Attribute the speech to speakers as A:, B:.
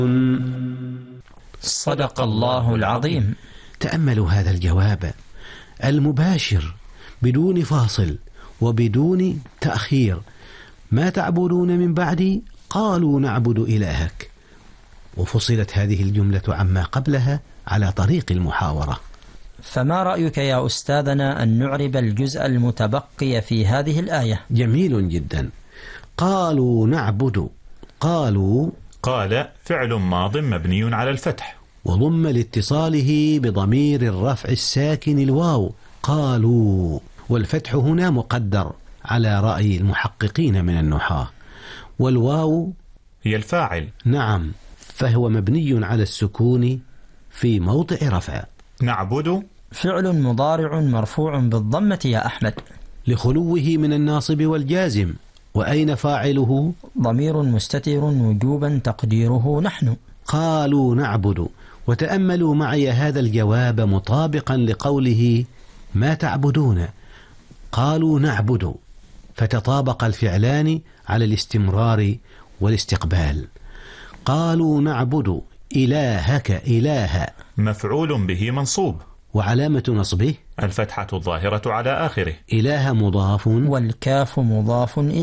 A: صدق الله العظيم.
B: تأملوا هذا الجواب المباشر بدون فاصل وبدون تأخير. ما تعبدون من بعدي؟ قالوا نعبد إلهك. وفصلت هذه الجملة عما قبلها على طريق المحاورة.
A: فما رأيك يا أستاذنا أن نعرب الجزء المتبقي في هذه الآية؟
B: جميل جدا. قالوا نعبد. قالوا
C: قال فعل ماض مبني على الفتح
B: وضم لاتصاله بضمير الرفع الساكن الواو قالوا، والفتح هنا مقدر على رأي المحققين من النحاة، والواو
C: هي الفاعل.
B: نعم، فهو مبني على السكون في موضع رفع.
C: نعبد
A: فعل مضارع مرفوع بالضمة يا أحمد
B: لخلوه من الناصب والجازم. وأين فاعله؟
A: ضمير مستتر وجوبا تقديره نحن.
B: قالوا نعبد. وتأملوا معي هذا الجواب مطابقا لقوله ما تعبدون. قالوا نعبد، فتطابق الفعلان على الاستمرار والاستقبال. قالوا نعبد إلهك. إله
C: مفعول به منصوب،
B: وعلامة نصبه
C: الفتحة الظاهرة على آخره.
B: إله مضاف
A: والكاف مضاف إليه.